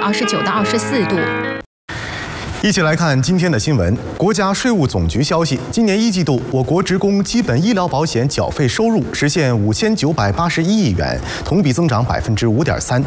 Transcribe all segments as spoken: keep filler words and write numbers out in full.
二十九到二十四度。 一起来看今天的新闻。国家税务总局消息，今年一季度，我国职工基本医疗保险缴费收入实现五千九百八十一亿元，同比增长百分之五点三。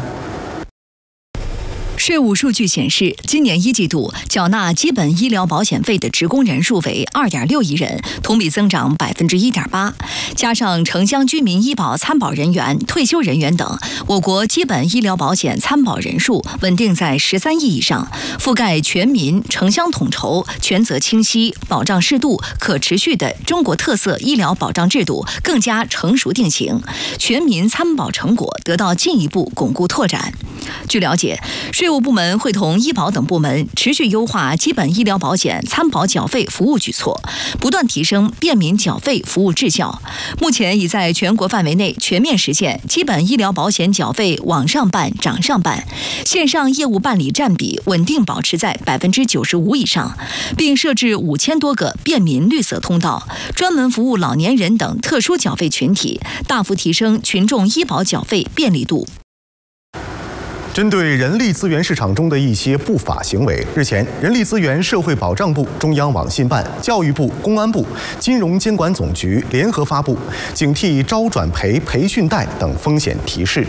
税务数据显示，今年一季度缴纳基本医疗保险费的职工人数为 二点六亿人，同比增长百分之一点八。加上城乡居民医保参保人员、退休人员等，我国基本医疗保险参保人数稳定在十三亿以上，覆盖全民、城乡统筹、权责清晰、保障适度、可持续的中国特色医疗保障制度更加成熟定型，全民参保成果得到进一步巩固拓展。据了解，税务部门会同医保等部门持续优化基本医疗保险参保缴费服务举措，不断提升便民缴费服务质效。目前已在全国范围内全面实现基本医疗保险缴费网上办、掌上办，线上业务办理占比稳定保持在百分之九十五以上，并设置五千多个便民绿色通道，专门服务老年人等特殊缴费群体，大幅提升群众医保缴费便利度。 针对人力资源市场中的一些不法行为，日前，人力资源社会保障部、中央网信办、教育部、公安部、金融监管总局联合发布“警惕招转培、培训贷等风险提示”。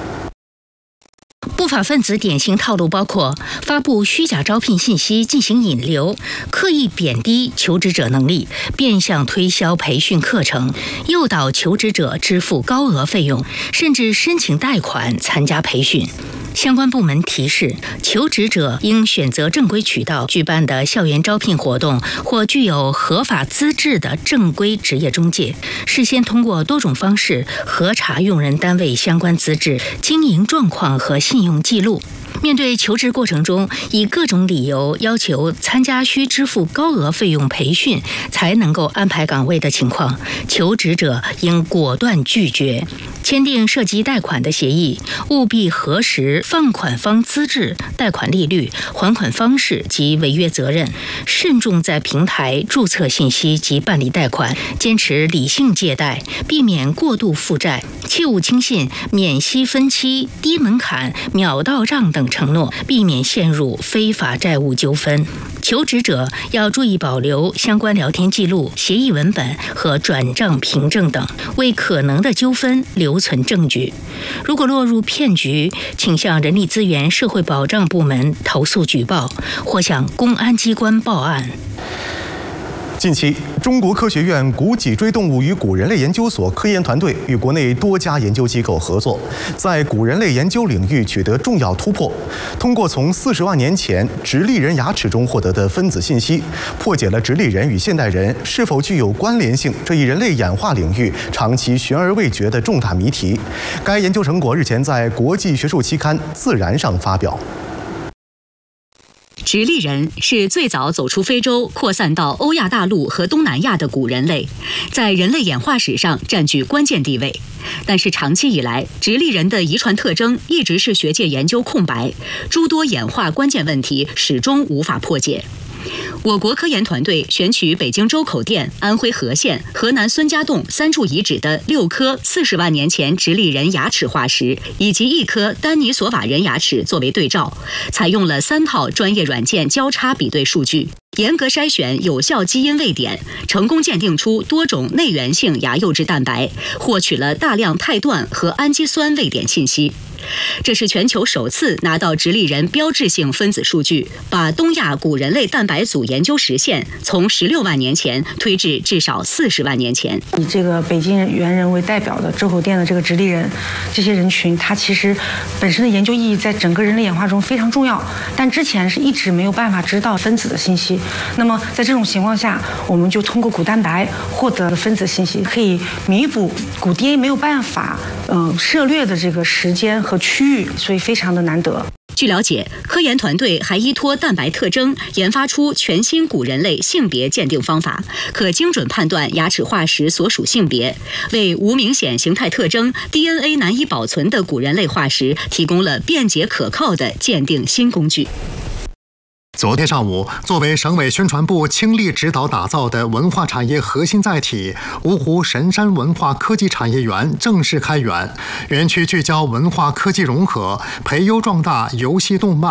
不法分子典型套路包括发布虚假招聘信息进行引流，刻意贬低求职者能力，变相推销培训课程，诱导求职者支付高额费用，甚至申请贷款参加培训。 相关部门提示，求职者应选择正规渠道举办的校园招聘活动，或具有合法资质的正规职业中介，事先通过多种方式核查用人单位相关资质、经营状况和信用记录。 面对求职过程中以各种理由要求参加需支付高额费用培训才能够安排岗位的情况，求职者应果断拒绝。签订涉及贷款的协议，务必核实放款方资质、贷款利率、还款方式及违约责任，慎重在平台注册信息及办理贷款，坚持理性借贷，避免过度负债，切勿轻信免息分期、低门槛、秒到账等 承诺，避免陷入非法债务纠纷。求职者要注意保留相关聊天记录、协议文本和转账凭证等，为可能的纠纷留存证据。如果落入骗局，请向人力资源社会保障部门投诉举报，或向公安机关报案。 近期，中国科学院古脊椎动物与古人类研究所科研团队与国内多家研究机构合作，在古人类研究领域取得重要突破。通过从四十万年前直立人牙齿中获得的分子信息，破解了直立人与现代人是否具有关联性这一人类演化领域长期悬而未决的重大谜题。该研究成果日前在国际学术期刊《自然》上发表。 直立人是最早走出非洲、扩散到欧亚大陆和东南亚的古人类，在人类演化史上占据关键地位。但是长期以来，直立人的遗传特征一直是学界研究空白，诸多演化关键问题始终无法破解。 我国科研团队选取北京周口店、安徽和县、河南孙家洞三处遗址的六颗四十万年前直立人牙齿化石，以及一颗丹尼索瓦人牙齿作为对照，采用了三套专业软件交叉比对数据，严格筛选有效基因位点，成功鉴定出多种内源性牙釉质蛋白，获取了大量肽段和氨基酸位点信息。 这是全球首次拿到直立人标志性分子数据，把东亚古人类蛋白组研究时限从十六万年前推至至少四十万年前。 以这个北京猿人为代表的周口店的这个直立人，这些人群，它其实本身的研究意义在整个人类演化中非常重要，但之前是一直没有办法知道分子的信息。那么在这种情况下，我们就通过古蛋白获得了分子信息，可以弥补古 D N A 没有办法嗯、呃、涉猎的这个时间和 和区域，所以非常的难得。 据了解，科研团队还依托蛋白特征研发出全新古人类性别鉴定方法，可精准判断牙齿化石所属性别，为无明显形态特征、D N A 难以保存的古人类化石提供了便捷可靠的鉴定新工具。 昨天上午，作为省委宣传部倾力指导打造的文化产业核心载体——芜湖神山文化科技产业园正式开园。园区聚焦文化科技融合，培优壮大游戏动漫、